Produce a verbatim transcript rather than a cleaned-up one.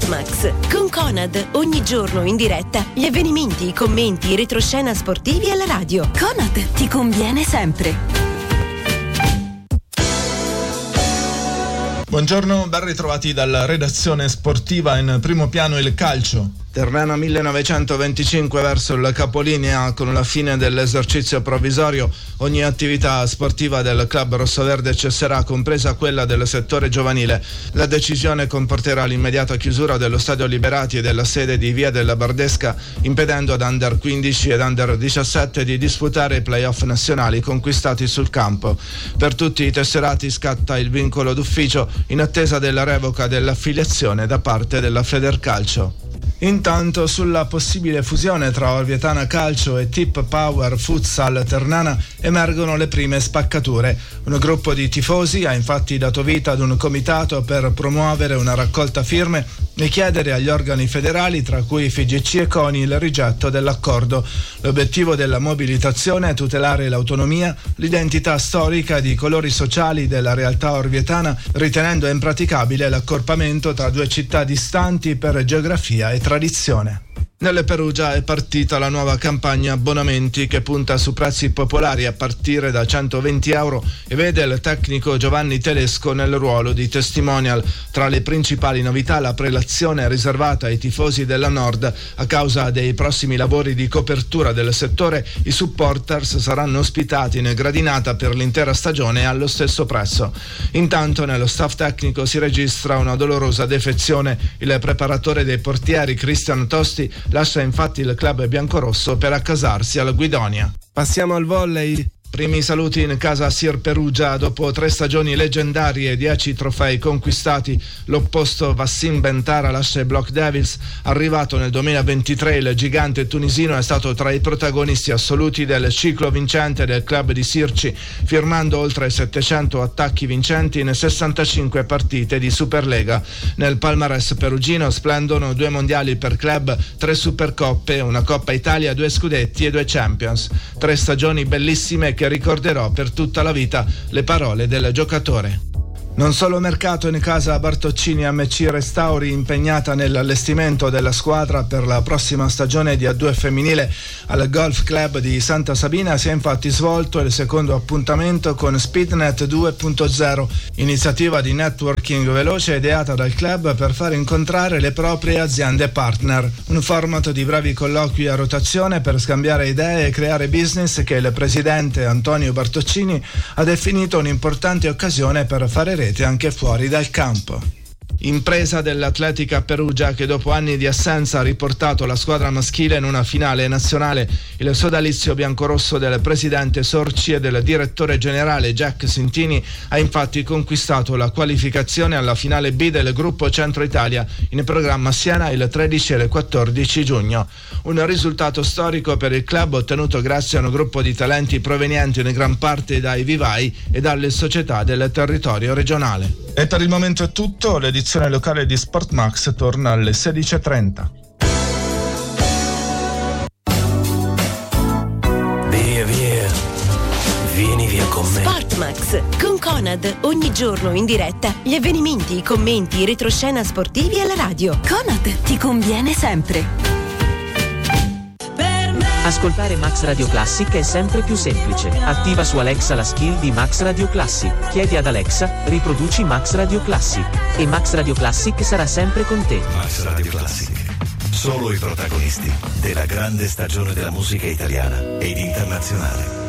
Sportmax con Conad, ogni giorno in diretta gli avvenimenti, i commenti, i retroscena sportivi alla radio. Conad ti conviene sempre. Buongiorno, ben ritrovati dalla redazione sportiva. In primo piano il calcio. Ternana millenovecentoventicinque verso il capolinea. Con la fine dell'esercizio provvisorio ogni attività sportiva del club rossoverde cesserà, compresa quella del settore giovanile. La decisione comporterà l'immediata chiusura dello stadio Liberati e della sede di Via della Bardesca, impedendo ad under quindici ed under diciassette di disputare i playoff nazionali conquistati sul campo. Per tutti i tesserati scatta il vincolo d'ufficio in attesa della revoca dell'affiliazione da parte della Federcalcio. Intanto, sulla possibile fusione tra Orvietana Calcio e Tip Power Futsal Ternana emergono le prime spaccature. Un gruppo di tifosi ha infatti dato vita ad un comitato per promuovere una raccolta firme e chiedere agli organi federali, tra cui F I G C e CONI, il rigetto dell'accordo. L'obiettivo della mobilitazione è tutelare l'autonomia, l'identità storica di colori sociali della realtà orvietana, ritenendo impraticabile l'accorpamento tra due città distanti per geografia e tradizione. Nelle Perugia è partita la nuova campagna abbonamenti che punta su prezzi popolari a partire da centoventi euro e vede il tecnico Giovanni Tedesco nel ruolo di testimonial. Tra le principali novità la prelazione riservata ai tifosi della Nord. A causa dei prossimi lavori di copertura del settore, i supporters saranno ospitati in gradinata per l'intera stagione allo stesso prezzo. Intanto nello staff tecnico si registra una dolorosa defezione. Il preparatore dei portieri Cristian Tosti lascia infatti il club biancorosso per accasarsi al Guidonia. Passiamo al volley. Primi saluti in casa Sir Perugia. Dopo tre stagioni leggendarie e dieci trofei conquistati, l'opposto Wassim Bentara lascia i Block Devils. Arrivato nel duemilaventitré, il gigante tunisino è stato tra i protagonisti assoluti del ciclo vincente del club di Sirci, firmando oltre settecento attacchi vincenti in sessantacinque partite di Superlega. Nel palmarès perugino splendono due mondiali per club, tre Supercoppe, una Coppa Italia, due scudetti e due Champions. Tre stagioni bellissime che ricorderò per tutta la vita, le parole del giocatore. Non solo mercato in casa Bartoccini M C Restauri, impegnata nell'allestimento della squadra per la prossima stagione di A due femminile. Al Golf Club di Santa Sabina si è infatti svolto il secondo appuntamento con Speednet due punto zero, iniziativa di networking veloce ideata dal club per far incontrare le proprie aziende partner. Un format di brevi colloqui a rotazione per scambiare idee e creare business che il presidente Antonio Bartoccini ha definito un'importante occasione per fare rete anche fuori dal campo. Impresa dell'Atletica Perugia, che dopo anni di assenza ha riportato la squadra maschile in una finale nazionale. Il sodalizio biancorosso del presidente Sorci e del direttore generale Jack Sintini ha infatti conquistato la qualificazione alla finale B del gruppo Centro Italia, in programma a Siena il tredici e il quattordici giugno. Un risultato storico per il club, ottenuto grazie a un gruppo di talenti provenienti in gran parte dai vivai e dalle società del territorio regionale. E per il momento è tutto. L'edizione locale di Sportmax torna alle sedici e trenta. Via via, vieni via con me. Sportmax con Conad, ogni giorno in diretta gli avvenimenti, i commenti, i retroscena sportivi alla radio. Conad ti conviene sempre. Ascoltare Max Radio Classic è sempre più semplice. Attiva su Alexa la skill di Max Radio Classic. Chiedi ad Alexa, riproduci Max Radio Classic. E Max Radio Classic sarà sempre con te. Max Radio Classic. Solo i protagonisti della grande stagione della musica italiana ed internazionale.